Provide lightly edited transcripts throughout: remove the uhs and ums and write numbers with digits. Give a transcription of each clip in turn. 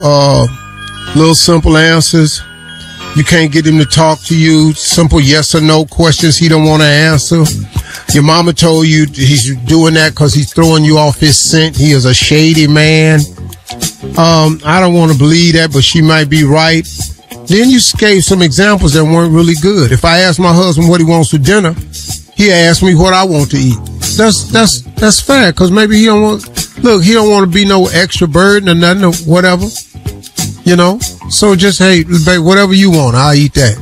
little simple answers. You can't get him to talk to you. Simple yes or no questions he don't want to answer. Your mama told you he's doing that because he's throwing you off his scent. He is a shady man. I don't want to believe that, but she might be right. Then you gave some examples that weren't really good. If I ask my husband what he wants for dinner, he asked me what I want to eat. That's fair, because maybe he don't want to be no extra burden or nothing or whatever. You know? So just, hey, babe, whatever you want, I'll eat that.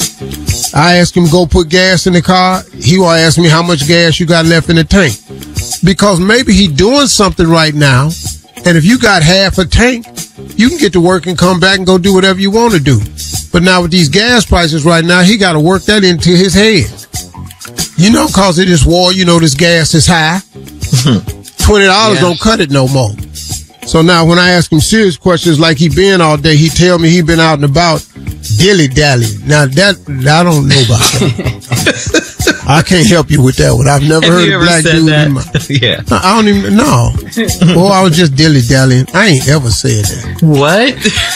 I ask him to go put gas in the car. He will ask me how much gas you got left in the tank. Because maybe he doing something right now, and if you got half a tank, you can get to work and come back and go do whatever you want to do. But now with these gas prices right now, he got to work that into his head. You know, cause of this war, you know, this gas is high. $20 don't cut it no more. So now when I ask him serious questions like he been all day, he tell me he been out and about dilly-dallying. Now that, I don't know about that. I can't help you with that one. I've never heard a black dude in my... Yeah. I don't even know. Well, I was just dilly-dallying. I ain't ever said that. What?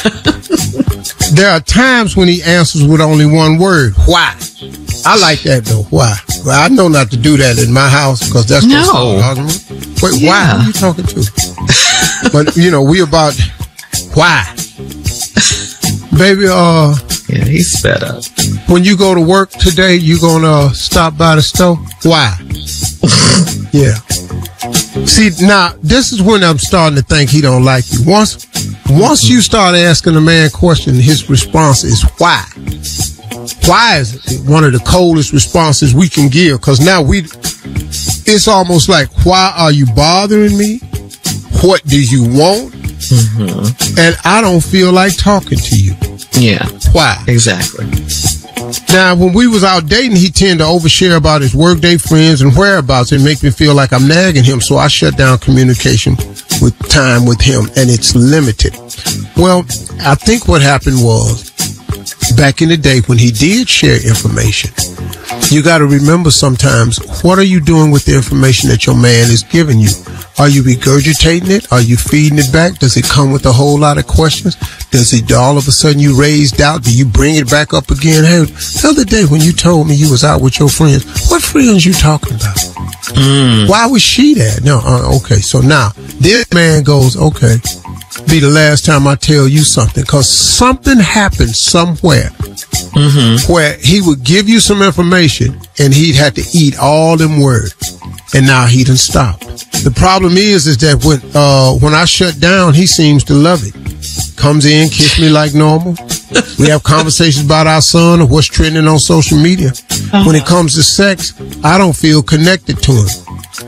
There are times when he answers with only one word. Why? I like that though. Why? Well, I know not to do that in my house because that's no argument. Wait, why? Who are you talking to? But you know, we about why, baby. Yeah, he's sped up. When you go to work today, you gonna stop by the store? Why? Yeah. See, now this is when I'm starting to think he don't like you. Once you start asking a man question, his response is why. Why is it one of the coldest responses we can give? Because now it's almost like, why are you bothering me? What do you want? Mm-hmm. And I don't feel like talking to you. Yeah. Why? Exactly. Now, when we was out dating, he tended to overshare about his workday friends and whereabouts and make me feel like I'm nagging him. So I shut down communication with time with him, and it's limited. Well, I think what happened was, back in the day when he did share information, you got to remember sometimes, what are you doing with the information that your man is giving you? Are you regurgitating it? Are you feeding it back? Does it come with a whole lot of questions? Does it all of a sudden you raise doubt? Do you bring it back up again? Hey, the other day when you told me you was out with your friends, what friends you talking about? Why was she there? No, okay. So now this man goes, okay, be the last time I tell you something, because something happened somewhere where he would give you some information and he'd have to eat all them words, and now he done stopped. The problem is that when I shut down, he seems to love it. Comes in, kiss me like normal. We have conversations about our son or what's trending on social media. When it comes to sex, I don't feel connected to him.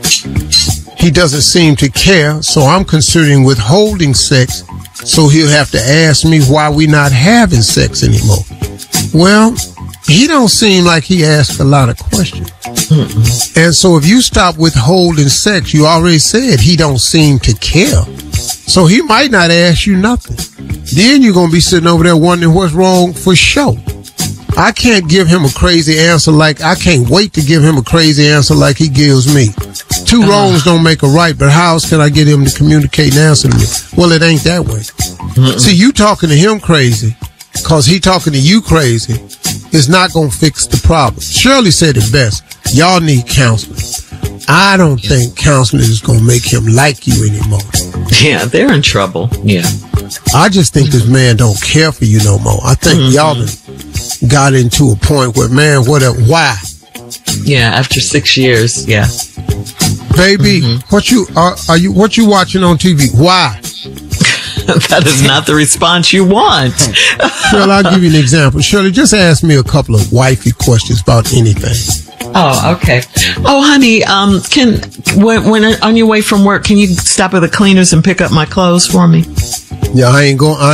He doesn't seem to care, so I'm considering withholding sex, so he'll have to ask me why we not having sex anymore. Well, he don't seem like he asks a lot of questions. And so if you stop withholding sex, you already said he don't seem to care. So he might not ask you nothing. Then you're going to be sitting over there wondering what's wrong for sure. I can't give him a crazy answer I can't wait to give him a crazy answer like he gives me. Two wrongs don't make a right, but how else can I get him to communicate and answer to me? Well, it ain't that way. See, you talking to him crazy because he talking to you crazy is not going to fix the problem. Shirley said it best. Y'all need counseling. I don't think counseling is going to make him like you anymore. Yeah, they're in trouble. Yeah. I just think this man don't care for you no more. I think y'all got into a point where, man, why? Yeah, after 6 years, yeah. Baby, what you watching on TV? Why? That is not the response you want. Shirley, I'll give you an example. Shirley, just ask me a couple of wifey questions about anything. Oh, okay. Oh, honey, when on your way from work, can you stop at the cleaners and pick up my clothes for me? Yeah, I ain't going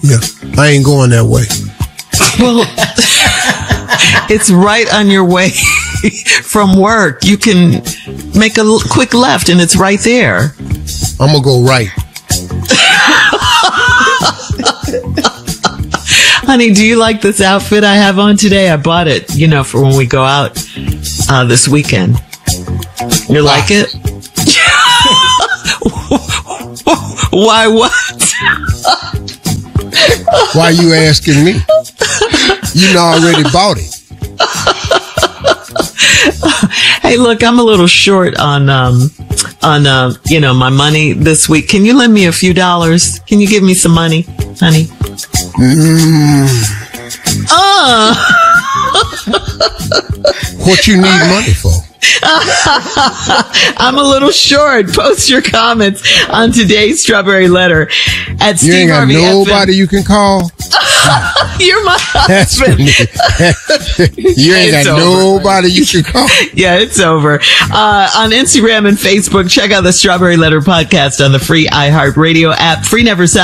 that way. Well, it's right on your way from work. You can make a quick left and it's right there. I'm going to go right. Honey, do you like this outfit I have on today? I bought it, for when we go out this weekend. You like it? Why what? Why you asking me? You know, I already bought it. Hey, look, I'm a little short on my money this week. Can you lend me a few dollars? Can you give me some money, honey? What you need money for? I'm a little short. Post your comments on today's Strawberry Letter at You Steve ain't got Harvey nobody FM. you can call. You're my That's husband. You ain't It's got over. nobody you can call. Yeah, it's over. On Instagram and Facebook, check out the Strawberry Letter podcast on the free iHeartRadio app. Free never sounds